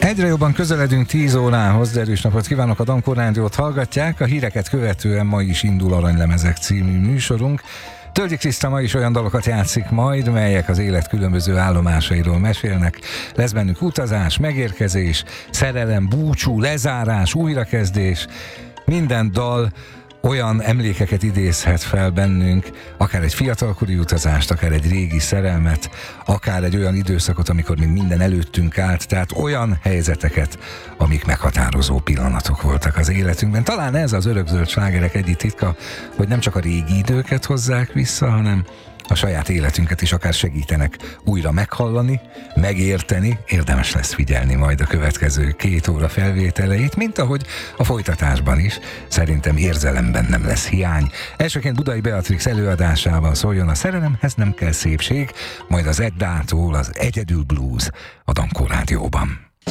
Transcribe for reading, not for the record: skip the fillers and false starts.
Egyre jobban közeledünk 10 órához, de erős napot kívánok, a Dankó Rádiót hallgatják. A híreket követően ma is indul Aranylemezek című műsorunk. Tölgyi Kriszta ma is olyan dalokat játszik majd, melyek az élet különböző állomásairól mesélnek. Lesz bennük utazás, megérkezés, szerelem, búcsú, lezárás, újrakezdés. Minden dal olyan emlékeket idézhet fel bennünk, akár egy fiatalkori utazást, akár egy régi szerelmet, akár egy olyan időszakot, amikor még minden előttünk állt, tehát olyan helyzeteket, amik meghatározó pillanatok voltak az életünkben. Talán ez az örökzöld slágerek egyik titka, hogy nem csak a régi időket hozzák vissza, hanem a saját életünket is akár segítenek újra meghallani, megérteni. Érdemes lesz figyelni majd a következő 2 óra felvételeit, mint ahogy a folytatásban is. Szerintem érzelemben nem lesz hiány. Elsőként Budai Beatrix előadásában szóljon a Szerelemhez nem kell szépség, majd az Eddától az Egyedül Blues a Dankó Rádióban.